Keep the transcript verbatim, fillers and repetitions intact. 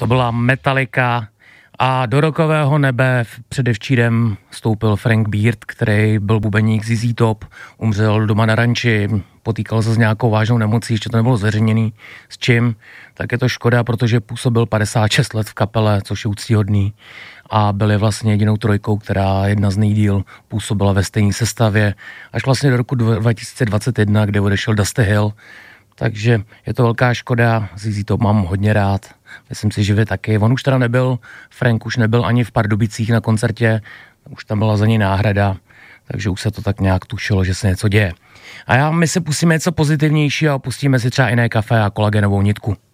To byla Metallica a do rokového nebe předevčírem vstoupil Frank Beard, který byl bubeník Z Z Top, umřel doma na ranči, potýkal se s nějakou vážnou nemocí, ještě to nebylo zveřejněný s čím, tak je to škoda, protože působil padesát šest let v kapele, což je úctíhodný a byli vlastně jedinou trojkou, která jedna z nejdýl působila ve stejné sestavě až vlastně do roku dva tisíce dvacet jedna, kde odešel Dusty Hill. Takže je to velká škoda, Z Z Top mám hodně rád, myslím si, že vy taky. On už teda nebyl, Frank už nebyl ani v Pardubicích na koncertě, už tam byla za něj náhrada, takže už se to tak nějak tušilo, že se něco děje. A já, my se pustíme něco pozitivnějšího a pustíme si třeba jiné kafe a kolagenovou nitku.